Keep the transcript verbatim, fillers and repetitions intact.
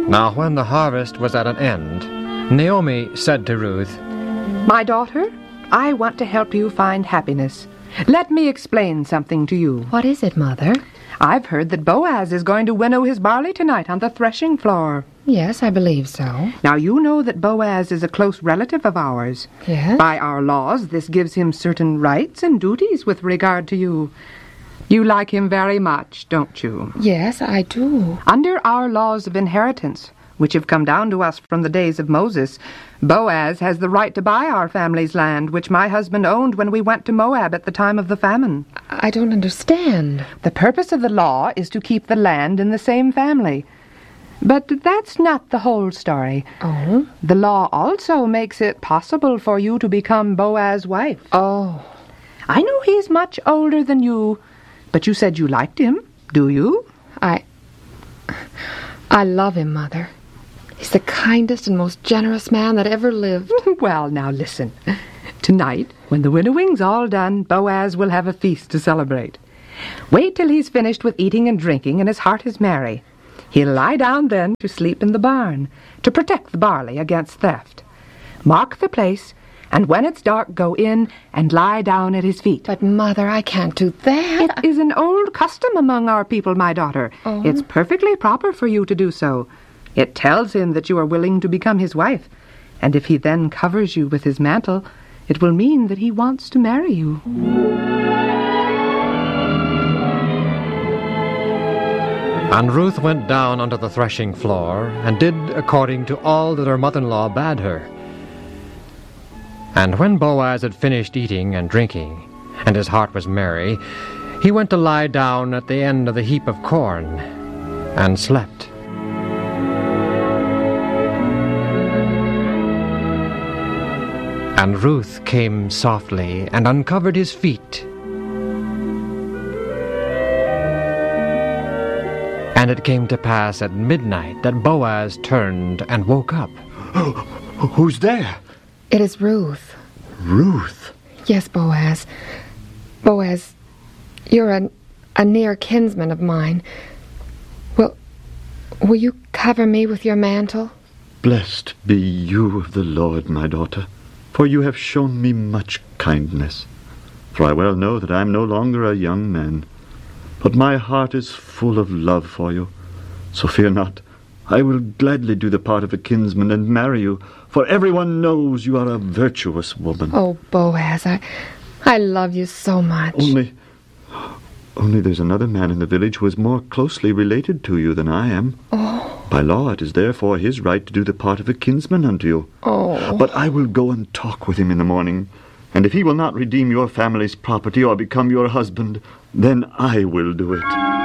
Now when the harvest was at an end, Naomi said to Ruth, My daughter, I want to help you find happiness. Let me explain something to you. What is it, Mother? I've heard that Boaz is going to winnow his barley tonight on the threshing floor. Yes, I believe so. Now, you know that Boaz is a close relative of ours. Yes? By our laws, this gives him certain rights and duties with regard to you. You like him very much, don't you? Yes, I do. Under our laws of inheritance, which have come down to us from the days of Moses, Boaz has the right to buy our family's land, which my husband owned when we went to Moab at the time of the famine. I don't understand. The purpose of the law is to keep the land in the same family. But that's not the whole story. Oh? The law also makes it possible for you to become Boaz's wife. Oh. I know he's much older than you, but you said you liked him, do you? I... I love him, Mother. He's the kindest and most generous man that ever lived. Well, now listen. Tonight, when the winnowing's all done, Boaz will have a feast to celebrate. Wait till he's finished with eating and drinking and his heart is merry. He'll lie down then to sleep in the barn, to protect the barley against theft. Mark the place, and when it's dark, go in and lie down at his feet. But, Mother, I can't do that. It is an old custom among our people, my daughter. Oh. It's perfectly proper for you to do so. It tells him that you are willing to become his wife, and if he then covers you with his mantle, it will mean that he wants to marry you. And Ruth went down unto the threshing floor, and did according to all that her mother-in-law bade her. And when Boaz had finished eating and drinking, and his heart was merry, he went to lie down at the end of the heap of corn, and slept. And Ruth came softly, and uncovered his feet. And it came to pass at midnight that Boaz turned and woke up. Oh, who's there? It is Ruth. Ruth? Yes, Boaz. Boaz, you're a, a near kinsman of mine. Will, will you cover me with your mantle? Blessed be you of the Lord, my daughter, for you have shown me much kindness. For I well know that I am no longer a young man, but my heart is full of love for you. So fear not. I will gladly do the part of a kinsman and marry you, for everyone knows you are a virtuous woman. Oh, Boaz, I, I love you so much. Only, only there's another man in the village who is more closely related to you than I am. Oh. By law, it is therefore his right to do the part of a kinsman unto you. Oh. But I will go and talk with him in the morning, and if he will not redeem your family's property or become your husband, then I will do it.